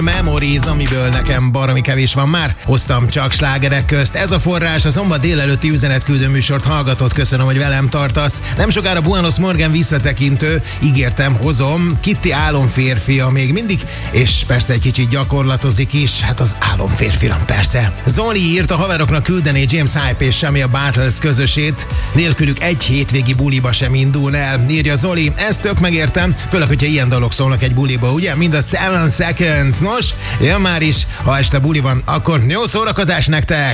Memories, amiből nekem baromi kevés van már. Hoztam csak slágerek közt. Ez a forrás, a szombat délelőtti üzenetküldő műsort hallgatod. Köszönöm, hogy velem tartasz. Nem sokára Buenos Morgan visszatekintő. Ígértem, hozom. Kitty álomférfia még mindig, és persze egy kicsit gyakorlatozik is. Hát az álomférfira, persze. Zoli írt, a haveroknak küldené James Hype és Shamia Bartels közösét. Nélkülük egy hétvégi buliba sem indul el. Írja Zoli, ezt tök megértem. Főleg, hogyha ilyen dalok szólnak egy buliba, ugye? Mind a 7 Seconds. Nos, jön már is, ha este buli van, akkor jó szórakozás nektek!